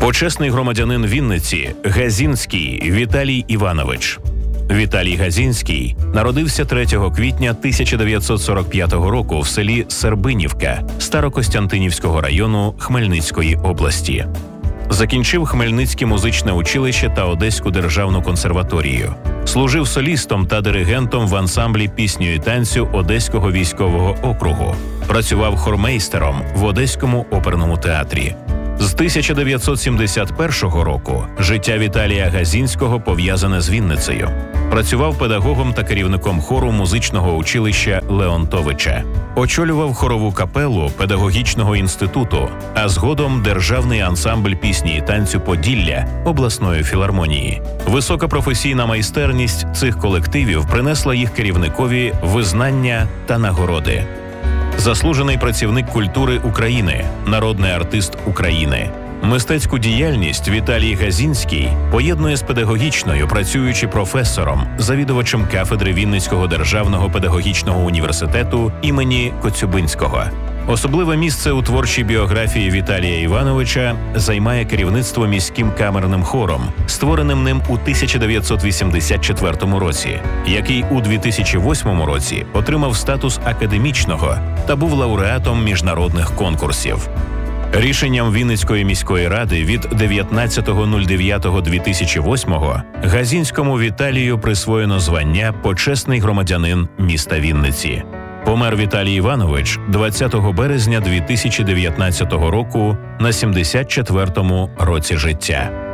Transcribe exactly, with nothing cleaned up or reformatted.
Почесний громадянин Вінниці Газінський Віталій Іванович. Віталій Газінський народився третього квітня тисяча дев'ятсот сорок п'ятого року в селі Сербинівка Старокостянтинівського району Хмельницької області. Закінчив Хмельницьке музичне училище та Одеську державну консерваторію. Служив солістом та диригентом в ансамблі пісні і танцю Одеського військового округу. Працював хормейстером в Одеському оперному театрі. З тисяча дев'ятсот сімдесят першого року життя Віталія Газінського пов'язане з Вінницею. Працював педагогом та керівником хору музичного училища Леонтовича. Очолював хорову капелу педагогічного інституту, а згодом державний ансамбль пісні і танцю Поділля обласної філармонії. Висока професійна майстерність цих колективів принесла їх керівникові визнання та нагороди. Заслужений працівник культури України, народний артист України. Мистецьку діяльність Віталій Газінський поєднує з педагогічною, працюючи професором, завідувачем кафедри Вінницького державного педагогічного університету імені Коцюбинського. Особливе місце у творчій біографії Віталія Івановича займає керівництво міським камерним хором, створеним ним у тисяча дев'ятсот вісімдесят четвертому році, який у дві тисячі восьмому році отримав статус академічного та був лауреатом міжнародних конкурсів. Рішенням Вінницької міської ради від дев'ятнадцятого дев'ятого дві тисячі восьмого Газінському Віталію присвоєно звання «Почесний громадянин міста Вінниці». Помер Віталій Іванович двадцятого березня дві тисячі дев'ятнадцятого року на сімдесят четвертому році життя.